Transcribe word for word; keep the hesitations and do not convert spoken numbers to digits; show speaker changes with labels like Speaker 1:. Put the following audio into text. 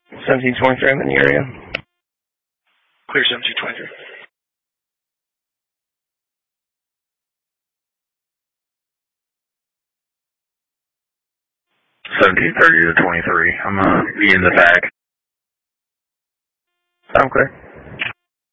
Speaker 1: seventeen twenty-three, I'm in the area.
Speaker 2: Clear seventeen twenty-three.
Speaker 3: seventeen thirty to twenty-three. I'm uh, be in the back.
Speaker 1: I'm clear.